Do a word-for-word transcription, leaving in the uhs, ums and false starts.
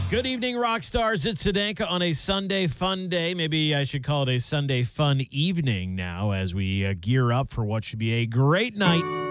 Good evening, rock stars. It's Sedanka on a Sunday fun day. Maybe I should call it a Sunday fun evening now as we uh, gear up for what should be a great night